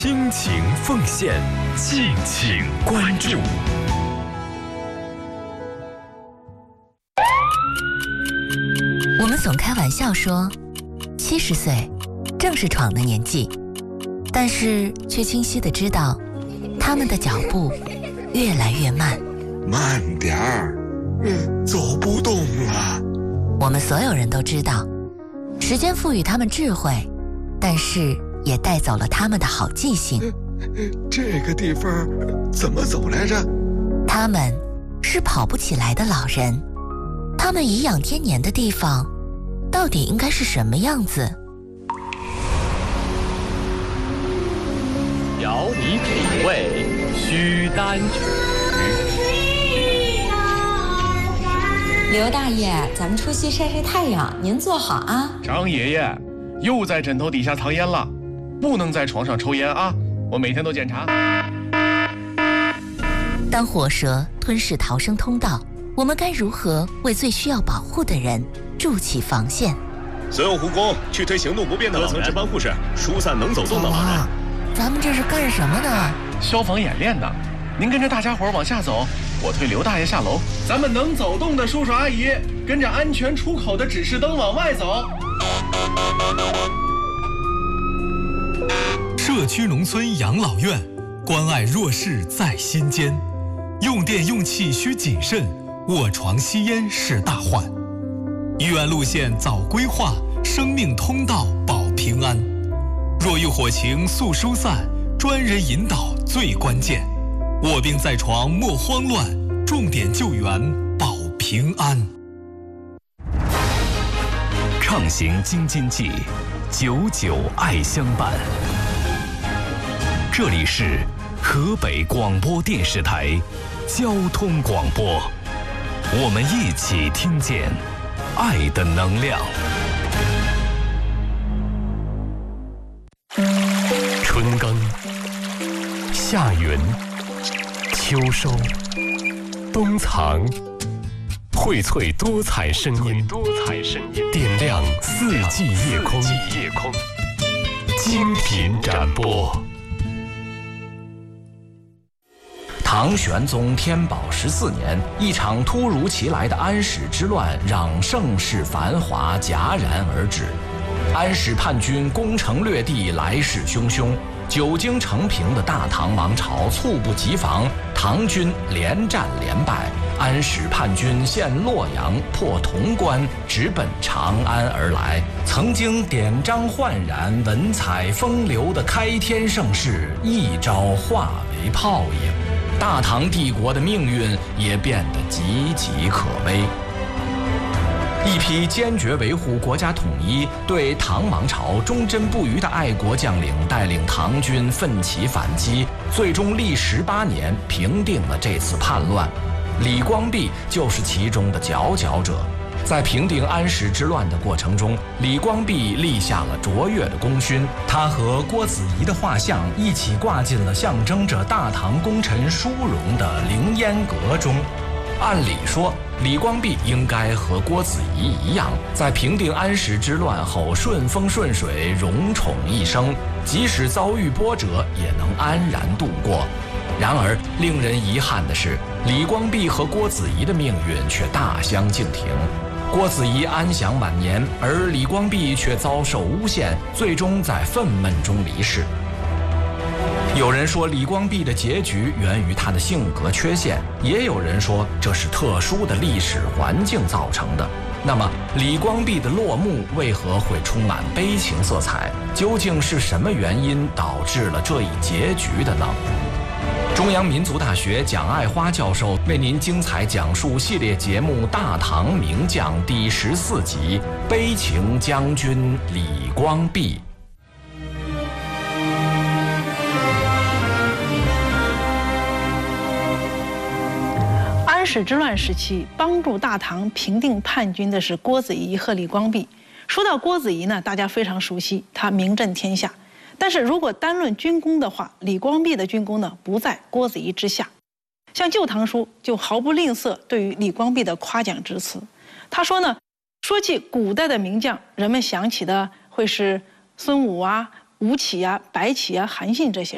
倾情奉献，敬请关注。 我们总开玩笑说，70岁正是闯的年纪，但是却清晰地知道，他们的脚步越来越慢。 慢点儿，走不动了。 我们所有人都知道，时间赋予他们智慧，但是也带走了他们的好记性。 这个地方怎么走来着？ 他们是跑不起来的老人，他们颐养天年的地方，到底应该是什么样子？ 调你品味，须担举。 刘大爷，咱们出去晒晒太阳，您坐好啊。 张爷爷，又在枕头底下藏烟了，不能在床上抽烟啊！我每天都检查。 当火蛇吞噬逃生通道，我们该如何为最需要保护的人筑起防线？ 所有护工去推行动不便的老人，各层值班护士疏散能走动的老人。 咱们这是干什么呢？ 消防演练呢。您跟着大家伙往下走，我推刘大爷下楼。咱们能走动的叔叔阿姨，跟着安全出口的指示灯往外走。 社区农村养老院，关爱弱势在心间。用电用气需谨慎，卧床吸烟是大患。医院路线早规划，生命通道保平安。若遇火情速疏散，专人引导最关键。卧病在床莫慌乱，重点救援保平安。 畅行京津冀，久久爱相伴。这里是河北广播电视台交通广播，我们一起听见爱的能量。春耕、夏耘、秋收、冬藏，荟萃多彩声音，点亮四季夜空，精品展播。 唐玄宗天宝14年，一场突如其来的安史之乱让盛世繁华戛然而止。安史叛军攻城略地，来势汹汹，久经成平的大唐王朝猝不及防，唐军连战连败，安史叛军陷洛阳，破潼关，直奔长安而来。曾经典章焕然、文采风流的开天盛世，一朝化为泡影。大唐帝国的命运也变得岌岌可危。一批坚决维护国家统一、对唐王朝忠贞不渝的爱国将领带领唐军奋起反击，最终历18年平定了这次叛乱。李光弼就是其中的佼佼者。在平定安史之乱的过程中，李光弼立下了卓越的功勋。他和郭子仪的画像一起挂进了象征着大唐功臣殊荣的凌烟阁中。按理说，李光弼应该和郭子仪一样，在平定安史之乱后顺风顺水，荣宠一生，即使遭遇波折，也能安然度过。然而，令人遗憾的是，李光弼和郭子仪的命运却大相径庭。郭子仪安享晚年，而李光弼却遭受诬陷，最终在愤懑中离世。有人说李光弼的结局源于他的性格缺陷，也有人说这是特殊的历史环境造成的。那么，李光弼的落幕为何会充满悲情色彩？究竟是什么原因导致了这一结局的呢？中央民族大学蒋爱花教授为您精彩讲述系列节目《大唐名将》第14集《悲情将军李光弼》。 安史之乱时期，帮助大唐平定叛军的是郭子仪和李光弼。说到郭子仪呢，大家非常熟悉，他名震天下。但是如果单论军功的话，李光弼的军功呢不在郭子仪之下。像《旧唐书》就毫不吝啬对于李光弼的夸奖之词。他说呢，说起古代的名将，人们想起的会是孙武啊、吴起啊、白起啊、韩信这些